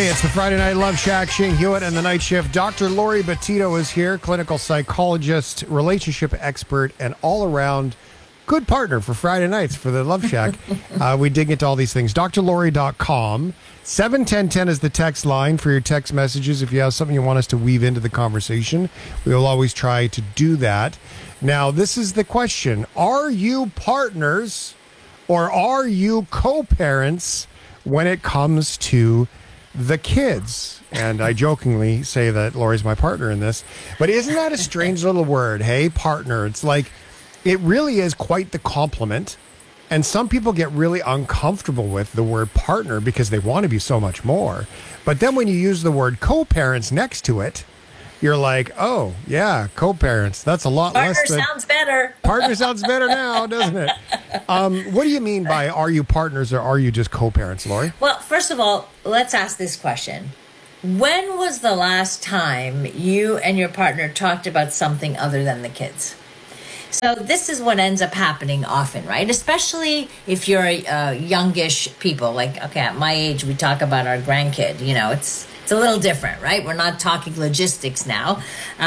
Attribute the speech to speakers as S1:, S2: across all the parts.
S1: it's the Friday Night Love Shack. Shane Hewitt and the Night Shift. Dr. Lori Bettito is here, clinical psychologist, relationship expert, and all-around good partner for Friday nights for the Love Shack. We dig into all these things. drlori.com. 71010 is the text line for your text messages. If you have something you want us to weave into the conversation, we will always try to do that. Now, this is the question. Are you partners or are you co-parents when it comes to the kids? And I jokingly say that Lori's my partner in this, but isn't that a strange little word? Hey, partner. It's like, it really is quite the compliment. And some people get really uncomfortable with the word partner because they want to be so much more. But then when you use the word co-parents next to it, you're like, oh, yeah, co-parents. That's a lot
S2: partner
S1: less than...
S2: Partner sounds better.
S1: Partner sounds better now, doesn't it? What do you mean by are you partners or are you just co-parents, Lori?
S2: Well, first of all, let's ask this question. When was the last time you and your partner talked about something other than the kids? So this is what ends up happening often, right? Especially if you're youngish people. Like, okay, at my age, we talk about our grandkid. You know, it's a little different, right? We're not talking logistics now.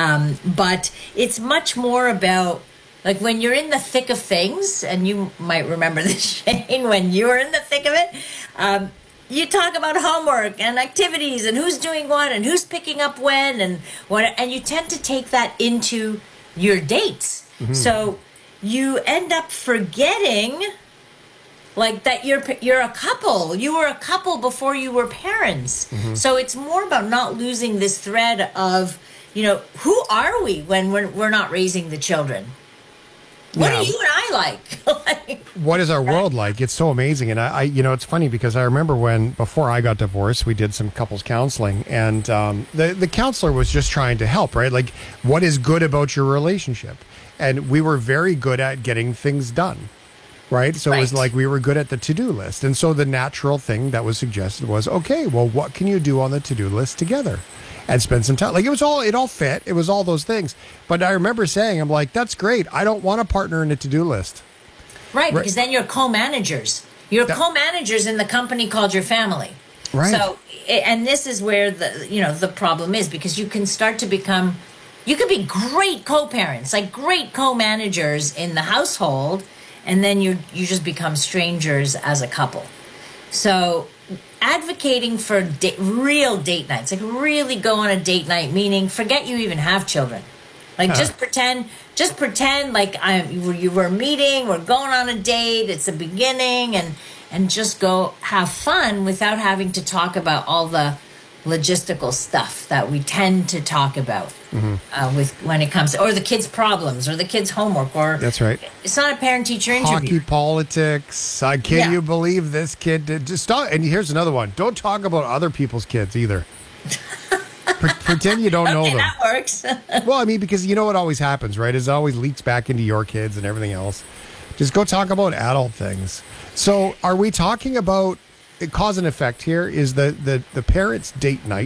S2: But it's much more about, like, when you're in the thick of things, and you might remember this, Shane, when you were in the thick of it, you talk about homework and activities and who's doing what and who's picking up when and what, and you tend to take that into your dates. Mm-hmm. So you end up forgetting, like, that you're a couple. You were a couple before you were parents. Mm-hmm. So it's more about not losing this thread of, you know, who are we when we're not raising the children? What are you and I like?
S1: What is our world like? It's so amazing. And I, you know, it's funny because I remember before I got divorced, we did some couples counseling, and the counselor was just trying to help, right? Like, what is good about your relationship? And we were very good at getting things done, right? So It was like we were good at the to-do list. And so the natural thing that was suggested was, okay, well, what can you do on the to-do list together? And spend some time. Like, it all fit. It was all those things. But I remember saying, I'm like, that's great. I don't want a partner in a to-do list.
S2: Right, because then you're co-managers. You're co-managers in the company called your family.
S1: Right.
S2: So, and this is where the problem is, because you can start to become, you could be great co-parents, like great co-managers in the household, and then you just become strangers as a couple. So advocating for real date nights, like really go on a date night, meaning forget you even have children. Like just pretend like you were meeting, we're going on a date, it's the beginning, and just go have fun without having to talk about all the logistical stuff that we tend to talk about when it comes to, or the kids' problems or the kids' homework, or
S1: that's right.
S2: It's not a parent-teacher interview.
S1: Hockey politics. Can you believe this kid did? Just stop. And here's another one. Don't talk about other people's kids either. Pretend you don't know them.
S2: That works.
S1: Well, I mean, because you know what always happens, right? It always leaks back into your kids and everything else. Just go talk about adult things. So, are we talking about cause and effect here? Is the parents' date night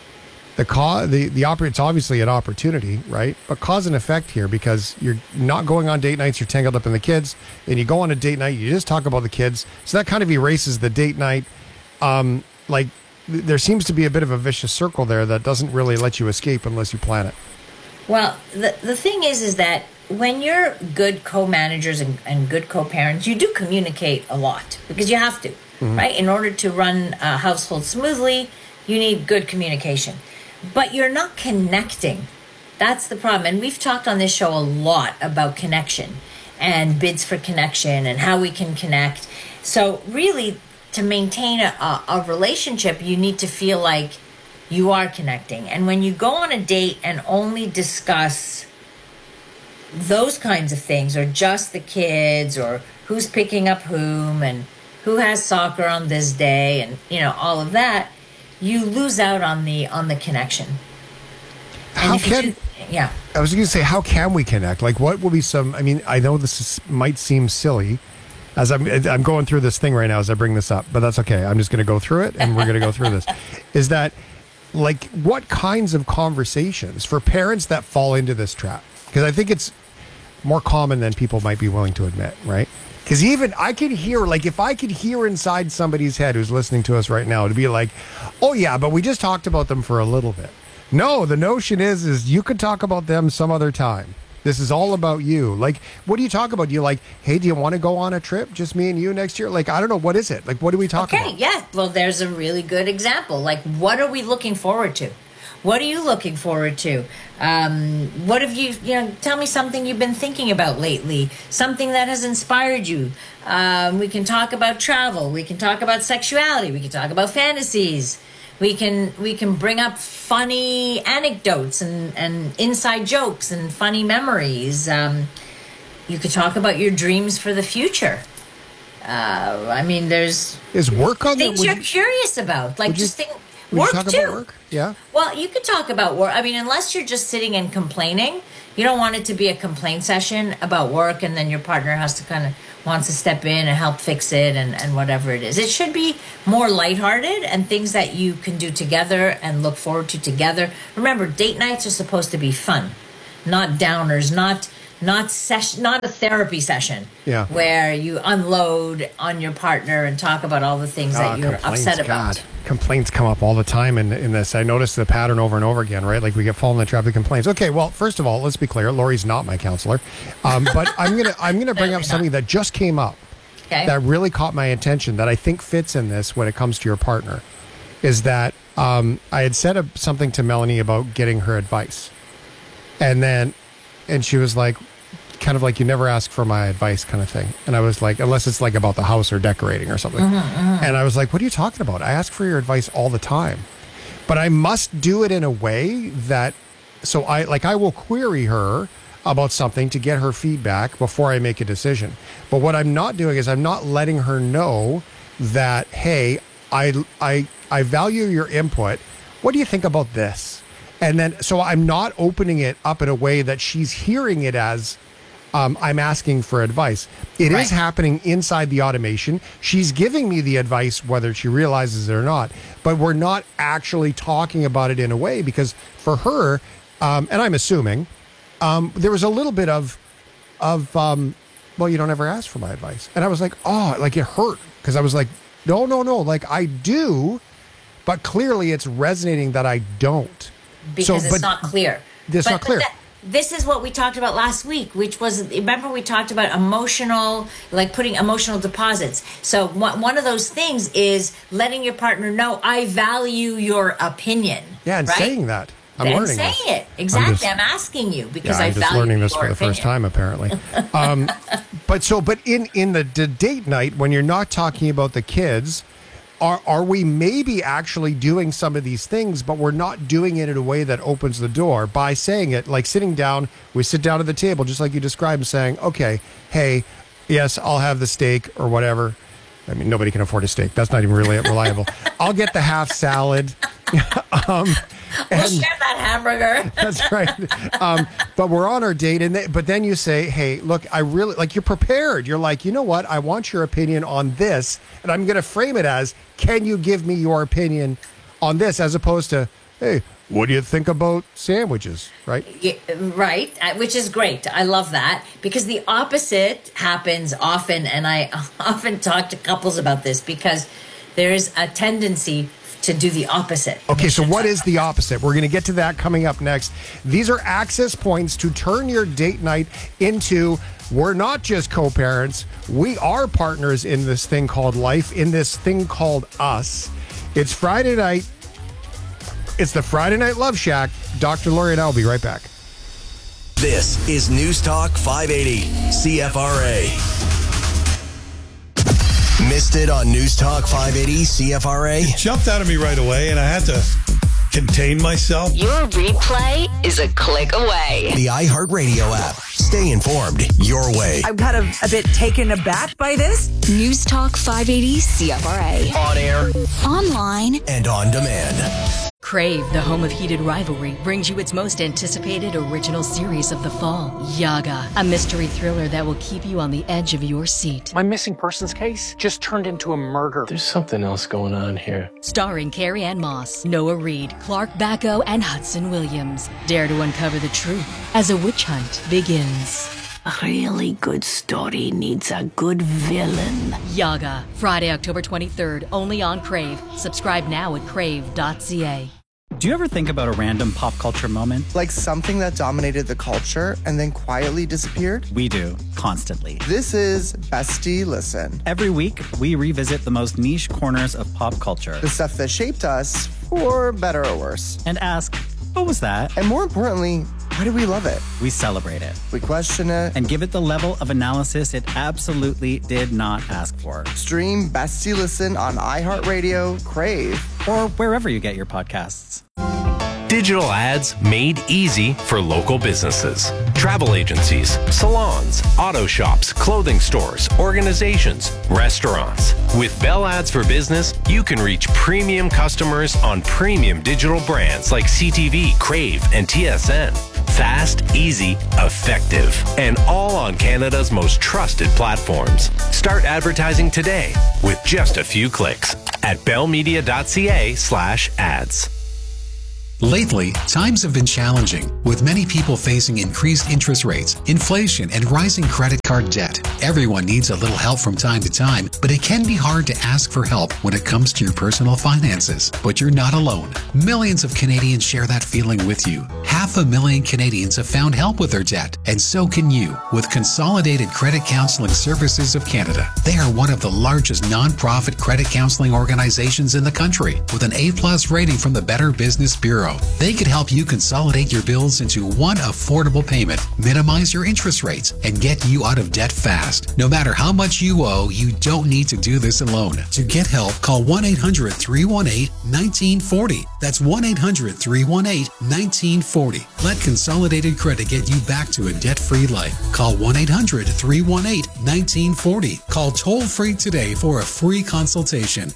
S1: it's obviously an opportunity, right? But cause and effect here, because you're not going on date nights, you're tangled up in the kids, and you go on a date night, you just talk about the kids, so that kind of erases the date night. Like, there seems to be a bit of a vicious circle there that doesn't really let you escape unless you plan it.
S2: Well, the thing is that when you're good co-managers and good co-parents, you do communicate a lot, because you have to, right? In order to run a household smoothly, you need good communication. But you're not connecting. That's the problem. And we've talked on this show a lot about connection and bids for connection and how we can connect. So really, to maintain a relationship, you need to feel like you are connecting. And when you go on a date and only discuss those kinds of things, or just the kids, or who's picking up whom, and who has soccer on this day, and all of that, you lose out on the connection.
S1: I was going to say, how can we connect? Like, what will be some? I mean, I know might seem silly, as I'm going through this thing right now as I bring this up, but that's okay. I'm just going to go through it, and we're going to go through this. Is that, like, what kinds of conversations for parents that fall into this trap? Because I think it's more common than people might be willing to admit, right? Because even I could hear, like, if I could hear inside somebody's head who's listening to us right now, to be like, oh yeah, but we just talked about them for a little bit. No, the notion is you could talk about them some other time. This is all about you. Like, what do you talk about? Do you like, hey, do you want to go on a trip? Just me and you next year? Like, I don't know. What is it? Like, what do we talk about?
S2: Okay, yeah. Well, there's a really good example. Like, what are we looking forward to? What are you looking forward to? What have you tell me something you've been thinking about lately, something that has inspired you. We can talk about travel. We can talk about sexuality. We can talk about fantasies. We can bring up funny anecdotes and inside jokes and funny memories. You could talk about your dreams for the future. I mean, there's
S1: is work on
S2: things you're curious about. Like, just think. Work
S1: talk
S2: too.
S1: About work? Yeah.
S2: Well, you could talk about work. I mean, unless you're just sitting and complaining, you don't want it to be a complaint session about work, and then your partner has to wants to step in and help fix it and whatever it is. It should be more lighthearted and things that you can do together and look forward to together. Remember, date nights are supposed to be fun, not downers, not a therapy session.
S1: Yeah.
S2: Where you unload on your partner and talk about all the things that you're upset about.
S1: God. Complaints come up all the time in this. I notice the pattern over and over again, right? Like we get fall in the trap of complaints. Okay, well, first of all, let's be clear. Lori's not my counselor, but I'm gonna bring up something that just came up that really caught my attention that I think fits in this when it comes to your partner. Is that I had said something to Melanie about getting her advice, and she was like, kind of like, you never ask for my advice kind of thing. And I was like, unless it's like about the house or decorating or something. And I was like, what are you talking about? I ask for your advice all the time. But I must do it in a way that, so I will query her about something to get her feedback before I make a decision. But what I'm not doing is I'm not letting her know that, hey, I value your input. What do you think about this? And then, so I'm not opening it up in a way that she's hearing it as, I'm asking for advice. It is happening inside the automation. She's giving me the advice, whether she realizes it or not, but we're not actually talking about it in a way because for her, and I'm assuming, there was a little bit of, well, you don't ever ask for my advice. And I was like, oh, like it hurt because I was like, no. Like I do, but clearly it's resonating that I don't.
S2: Because it's not clear.
S1: It's not clear.
S2: This is what we talked about last week, which was, remember we talked about emotional, like putting emotional deposits. So one of those things is letting your partner know, I value your opinion.
S1: Yeah, and saying that. I'm learning
S2: saying
S1: this.
S2: It. Exactly. I'm asking you because I value your opinion. I'm just learning this
S1: for the first time, apparently. But in the date night, when you're not talking about the kids, are we maybe actually doing some of these things, but we're not doing it in a way that opens the door by saying it, like sitting down, we sit down at the table, just like you described, saying, okay, hey, yes, I'll have the steak or whatever. I mean, nobody can afford a steak. That's not even really reliable. I'll get the half salad.
S2: We'll share that hamburger.
S1: That's right. But we're on our date, but then you say, hey, look, I really, like, you're prepared. You're like, you know what? I want your opinion on this, and I'm going to frame it as, can you give me your opinion on this, as opposed to, hey, what do you think about sandwiches, right?
S2: Yeah, right, which is great. I love that because the opposite happens often, and I often talk to couples about this because there's a tendency to do the opposite.
S1: Okay, so what is the opposite? We're going to get to that coming up next. These are access points to turn your date night into, we're not just co-parents, we are partners in this thing called life, in this thing called us. It's Friday night. It's the Friday Night Love Shack. Dr. Lori and I will be right back.
S3: This is News Talk 580 CFRA. Missed it on News Talk 580 CFRA?
S4: It jumped out of me right away, and I had to contain myself.
S5: Your replay is a click away.
S3: The iHeartRadio app. Stay informed your way.
S6: I'm kind of a bit taken aback by this.
S5: News Talk 580 CFRA.
S3: On air,
S5: online,
S3: and on demand.
S7: Crave, the home of heated rivalry, brings you its most anticipated original series of the fall, Yaga, a mystery thriller that will keep you on the edge of your seat.
S8: My missing persons case just turned into a murder.
S9: There's something else going on here.
S7: Starring Carrie Ann Moss, Noah Reid, Clark Bacco, and Hudson Williams. Dare to uncover the truth as a witch hunt begins.
S10: A really good story needs a good villain.
S7: Yaga, Friday, October 23rd, only on Crave. Subscribe now at crave.ca.
S11: Do you ever think about a random pop culture moment?
S12: Like something that dominated the culture and then quietly disappeared?
S11: We do, constantly.
S12: This is Bestie Listen.
S11: Every week, we revisit the most niche corners of pop culture.
S12: The stuff that shaped us, for better or worse.
S11: And ask, what was that?
S12: And more importantly, why do we love it?
S11: We celebrate it.
S12: We question it.
S11: And give it the level of analysis it absolutely did not ask for.
S12: Stream Bestie Listen on iHeartRadio, Crave,
S11: or wherever you get your podcasts.
S3: Digital ads made easy for local businesses. Travel agencies, salons, auto shops, clothing stores, organizations, restaurants. With Bell Ads for Business, you can reach premium customers on premium digital brands like CTV, Crave, and TSN. Fast, easy, effective, and all on Canada's most trusted platforms. Start advertising today with just a few clicks at bellmedia.ca/ads.
S13: Lately, times have been challenging, with many people facing increased interest rates, inflation, and rising credit card debt. Everyone needs a little help from time to time, but it can be hard to ask for help when it comes to your personal finances. But you're not alone. Millions of Canadians share that feeling with you. 500,000 Canadians have found help with their debt, and so can you with Consolidated Credit Counseling Services of Canada. They are one of the largest non-profit credit counseling organizations in the country, with an A+ rating from the Better Business Bureau. They could help you consolidate your bills into one affordable payment, minimize your interest rates, and get you out of debt fast. No matter how much you owe, you don't need to do this alone. To get help, call 1-800-318-1940. That's 1-800-318-1940. Let Consolidated Credit get you back to a debt-free life. Call 1-800-318-1940. Call toll-free today for a free consultation.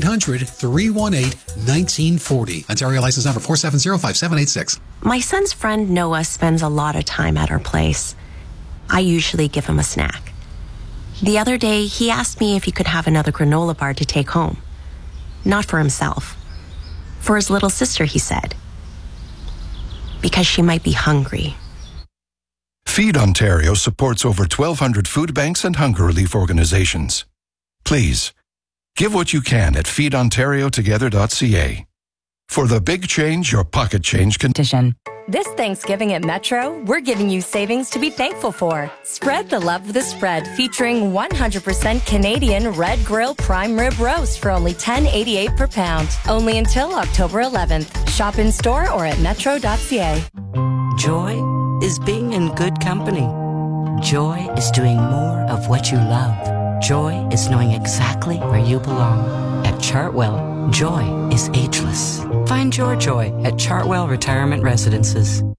S13: 1-800-318-1940. Ontario license number 4705786.
S14: My son's friend Noah spends a lot of time at our place. I usually give him a snack. The other day, he asked me if he could have another granola bar to take home. Not for himself. For his little sister, he said. Because she might be hungry.
S15: Feed Ontario supports over 1,200 food banks and hunger relief organizations. Please, give what you can at feedontariotogether.ca. For the big change, your pocket change can...
S16: This Thanksgiving at Metro, we're giving you savings to be thankful for. Spread the love with the spread, featuring 100% Canadian Red Grill Prime Rib Roast for only $10.88 per pound. Only until October 11th. Shop in store or at metro.ca.
S10: Joy is being in good company. Joy is doing more of what you love. Joy is knowing exactly where you belong. At Chartwell, joy is ageless. Find your joy at Chartwell Retirement Residences.